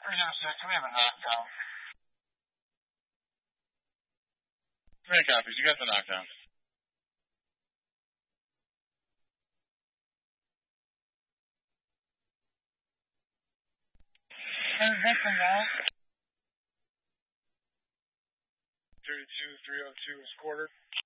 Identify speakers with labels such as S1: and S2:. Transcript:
S1: 306, we have a knockdown.
S2: Many copies. You got the knockdown.
S1: And victim out.
S2: 32302 is quartered.